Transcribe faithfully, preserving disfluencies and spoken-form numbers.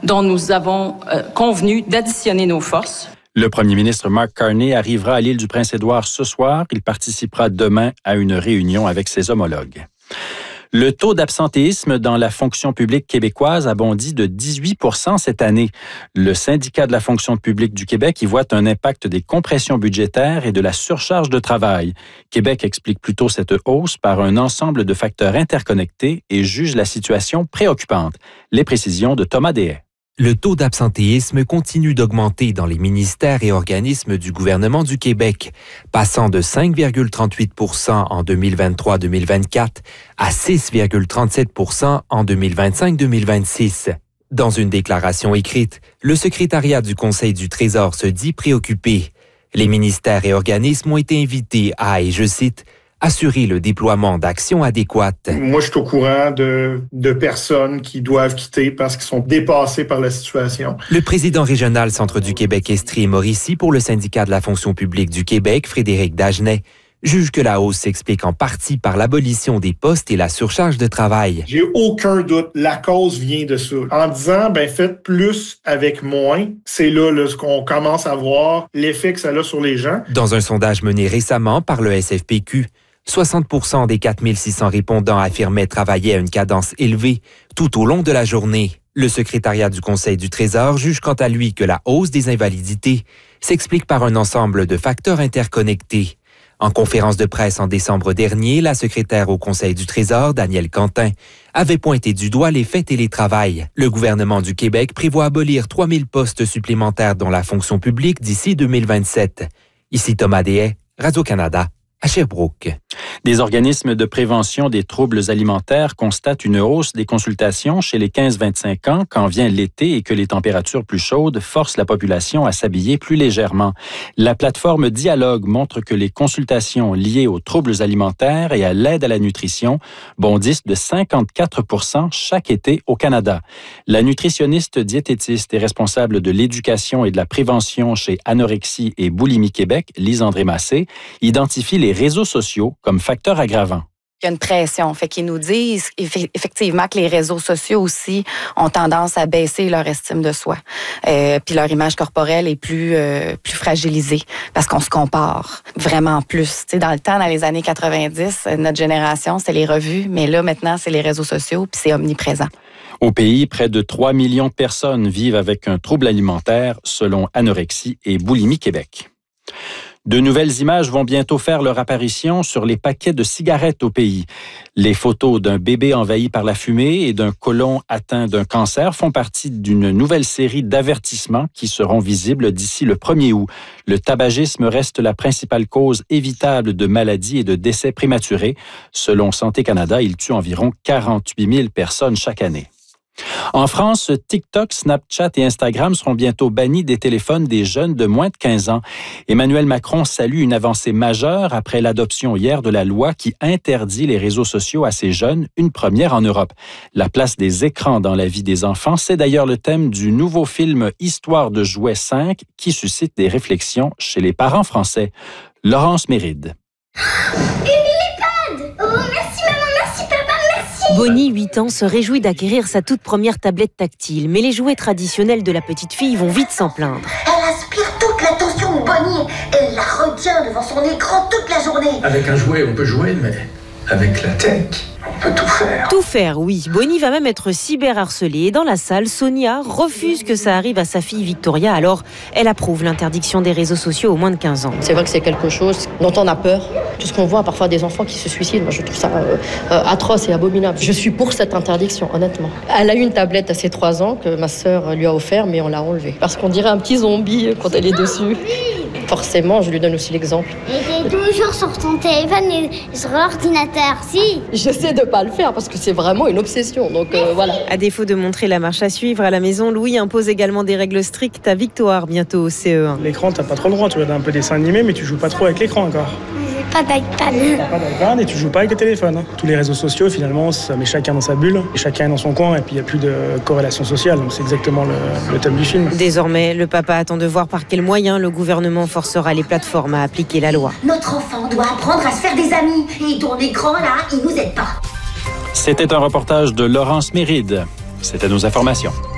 dont nous avons euh, convenu d'additionner nos forces. Le premier ministre Mark Carney arrivera à l'île du Prince-Édouard ce soir. Il participera demain à une réunion avec ses homologues. Le taux d'absentéisme dans la fonction publique québécoise a bondi de dix-huit pour cent cette année. Le syndicat de la fonction publique du Québec y voit un impact des compressions budgétaires et de la surcharge de travail. Québec explique plutôt cette hausse par un ensemble de facteurs interconnectés et juge la situation préoccupante. Les précisions de Thomas Deshaies. Le taux d'absentéisme continue d'augmenter dans les ministères et organismes du gouvernement du Québec, passant de cinq virgule trente-huit pour cent en deux mille vingt-trois deux mille vingt-quatre à six virgule trente-sept pour cent en deux mille vingt-cinq deux mille vingt-six. Dans une déclaration écrite, le secrétariat du Conseil du Trésor se dit préoccupé. Les ministères et organismes ont été invités à, et je cite, assurer le déploiement d'actions adéquates. Moi, je suis au courant de, de personnes qui doivent quitter parce qu'ils sont dépassés par la situation. Le président régional Centre du Québec Estrie et Mauricie pour le syndicat de la fonction publique du Québec, Frédéric Dagenet, juge que la hausse s'explique en partie par l'abolition des postes et la surcharge de travail. J'ai aucun doute, la cause vient de ça. En disant, ben faites plus avec moins, c'est là, là ce qu'on commence à voir, l'effet que ça a sur les gens. Dans un sondage mené récemment par le S F P Q, soixante pour cent des quatre mille six cents répondants affirmaient travailler à une cadence élevée tout au long de la journée. Le secrétariat du Conseil du Trésor juge quant à lui que la hausse des invalidités s'explique par un ensemble de facteurs interconnectés. En conférence de presse en décembre dernier, la secrétaire au Conseil du Trésor, Danielle Quentin, avait pointé du doigt l'effet télétravail. Le gouvernement du Québec prévoit abolir trois mille postes supplémentaires dans la fonction publique d'ici deux mille vingt-sept. Ici Thomas Deshaies, Radio-Canada. À Sherbrooke. Des organismes de prévention des troubles alimentaires constatent une hausse des consultations chez les quinze vingt-cinq ans quand vient l'été et que les températures plus chaudes forcent la population à s'habiller plus légèrement. La plateforme Dialogue montre que les consultations liées aux troubles alimentaires et à l'aide à la nutrition bondissent de cinquante-quatre pour cent chaque été au Canada. La nutritionniste diététiste et responsable de l'éducation et de la prévention chez Anorexie et Boulimie Québec, Lise-André Massé, identifie les réseaux sociaux comme facteur aggravant. Il y a une pression. Fait qu'ils nous disent effectivement que les réseaux sociaux aussi ont tendance à baisser leur estime de soi. Euh, puis leur image corporelle est plus euh, plus fragilisée parce qu'on se compare vraiment plus. Tu sais, dans le temps, dans les années quatre-vingt-dix, notre génération, c'était les revues, mais là, maintenant, c'est les réseaux sociaux puis c'est omniprésent. Au pays, près de trois millions de personnes vivent avec un trouble alimentaire, selon Anorexie et Boulimie Québec. De nouvelles images vont bientôt faire leur apparition sur les paquets de cigarettes au pays. Les photos d'un bébé envahi par la fumée et d'un côlon atteint d'un cancer font partie d'une nouvelle série d'avertissements qui seront visibles d'ici le premier août. Le tabagisme reste la principale cause évitable de maladies et de décès prématurés. Selon Santé Canada, il tue environ quarante-huit mille personnes chaque année. En France, TikTok, Snapchat et Instagram seront bientôt bannis des téléphones des jeunes de moins de quinze ans. Emmanuel Macron salue une avancée majeure après l'adoption hier de la loi qui interdit les réseaux sociaux à ces jeunes, une première en Europe. La place des écrans dans la vie des enfants, c'est d'ailleurs le thème du nouveau film Histoire de jouets cinq qui suscite des réflexions chez les parents français. Laurence Méride. Bonnie, huit ans, se réjouit d'acquérir sa toute première tablette tactile. Mais les jouets traditionnels de la petite fille vont vite s'en plaindre. Elle aspire toute l'attention de Bonnie. Elle la retient devant son écran toute la journée. Avec un jouet, on peut jouer, mais avec la tech, on peut tout faire. Tout faire, oui. Bonnie va même être cyberharcelée. Et dans la salle, Sonia refuse que ça arrive à sa fille Victoria. Alors, elle approuve l'interdiction des réseaux sociaux aux moins de quinze ans. C'est vrai que c'est quelque chose dont on a peur. Puisqu'on voit parfois des enfants qui se suicident. Moi, je trouve ça euh, euh, atroce et abominable. Je suis pour cette interdiction, honnêtement. Elle a eu une tablette à ses trois ans que ma sœur lui a offert, mais on l'a enlevée. Parce qu'on dirait un petit zombie quand elle est dessus. Forcément, je lui donne aussi l'exemple. Et t'es toujours sur ton téléphone et sur l'ordinateur, si. J'essaie de pas le faire parce que c'est vraiment une obsession, donc euh, voilà. À défaut de montrer la marche à suivre à la maison, Louis impose également des règles strictes à Victoire, bientôt au C E un. L'écran, t'as pas trop le droit, tu regardes un peu dessin animé, mais tu joues pas trop avec l'écran encore. Pas d'iPad. T'as pas d'iPad et tu joues pas avec le téléphone. Hein. Tous les réseaux sociaux, finalement, ça met chacun dans sa bulle, et chacun est dans son coin, et puis il n'y a plus de corrélation sociale. Donc c'est exactement le, le thème du film. Désormais, le papa attend de voir par quels moyens le gouvernement forcera les plateformes à appliquer la loi. Notre enfant doit apprendre à se faire des amis. Et ton écran, là, il nous aide pas. C'était un reportage de Laurence Méride. C'était nos informations.